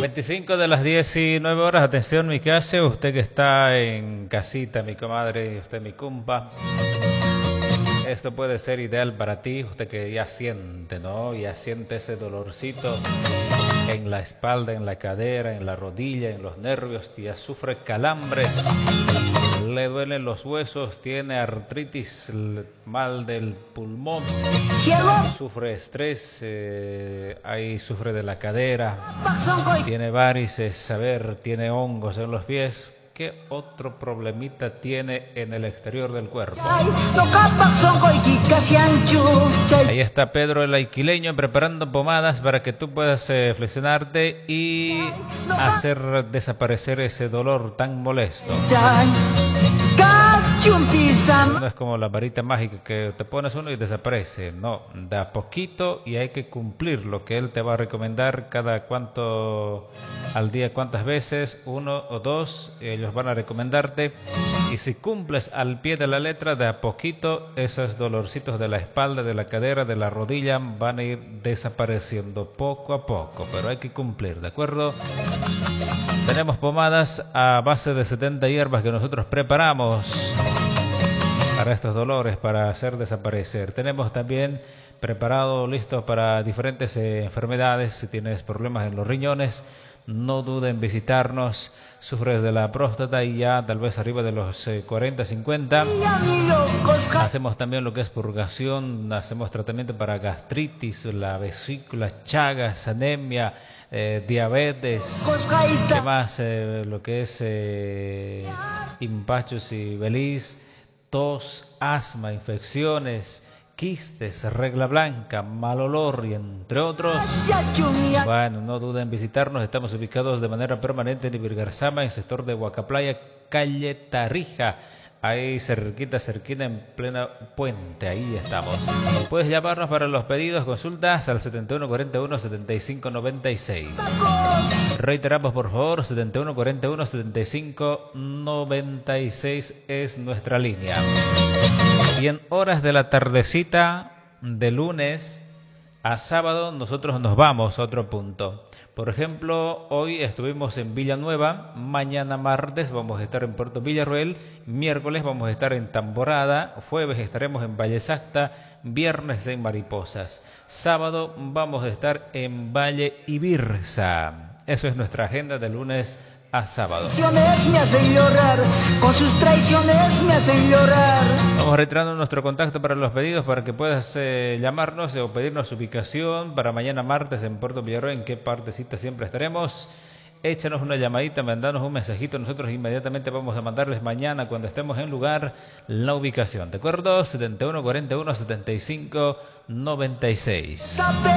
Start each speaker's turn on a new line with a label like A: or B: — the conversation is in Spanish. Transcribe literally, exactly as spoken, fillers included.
A: veinticinco de las diecinueve horas. Atención, mi case, usted que está en casita, mi comadre, usted mi cumpa. Esto puede ser ideal para ti, usted que ya siente, ¿no? Ya siente ese dolorcito en la espalda, en la cadera, en la rodilla, en los nervios, ya sufre calambres, le duelen los huesos, tiene artritis, mal del pulmón, sufre estrés, eh, ahí sufre de la cadera, tiene varices, a ver, tiene hongos en los pies. ¿Qué otro problemita tiene en el exterior del cuerpo? Ahí está Pedro el Aiquileño preparando pomadas para que tú puedas eh, flexionarte y hacer desaparecer ese dolor tan molesto. No es como la varita mágica que te pones uno y desaparece. No, da poquito y hay que cumplir lo que él te va a recomendar cada cuánto al día, cuántas veces, uno o dos, ellos van a recomendarte. Y si cumples al pie de la letra, de a poquito, esos dolorcitos de la espalda, de la cadera, de la rodilla van a ir desapareciendo poco a poco. Pero hay que cumplir, ¿de acuerdo? Tenemos pomadas a base de setenta hierbas que nosotros preparamos para estos dolores, para hacer desaparecer. Tenemos también preparado, listo para diferentes eh, enfermedades. Si tienes problemas en los riñones, no duden en visitarnos. Sufres de la próstata y ya tal vez arriba de los eh, cuarenta, cincuenta. Hacemos también lo que es purgación, hacemos tratamiento para gastritis, la vesícula, chagas, anemia, eh, diabetes, ¿qué más? Eh, lo que es eh, impachos y belis, tos, asma, infecciones, quistes, regla blanca, mal olor y entre otros. Bueno, no duden en visitarnos. Estamos ubicados de manera permanente en Ibirgarzama, en el sector de Huacaplaya, calle Tarija. Ahí cerquita, cerquita, en plena puente. Ahí estamos. Puedes llamarnos para los pedidos, consultas al setenta y uno cuarenta y uno, setenta y cinco noventa y seis. Reiteramos, por favor, setenta y uno cuarenta y uno, setenta y cinco noventa y seis es nuestra línea. Y en horas de la tardecita, de lunes a sábado, nosotros nos vamos a otro punto. Por ejemplo, hoy estuvimos en Villanueva, mañana martes vamos a estar en Puerto Villarroel, miércoles vamos a estar en Tamborada, jueves estaremos en Valle Sacta, viernes en Mariposas, sábado vamos a estar en Valle Ibirza. Eso es nuestra agenda de lunes a sábado.
B: Me hacen llorar, con sus traiciones me hacen llorar.
A: Vamos reiterando nuestro contacto para los pedidos para que puedas eh, llamarnos o pedirnos ubicación para mañana martes en Puerto Villarroel. En qué partecita siempre estaremos. Échanos una llamadita, mandanos un mensajito. Nosotros inmediatamente vamos a mandarles mañana cuando estemos en lugar la ubicación. ¿De acuerdo? setenta y uno cuarenta y uno, setenta y cinco noventa y seis.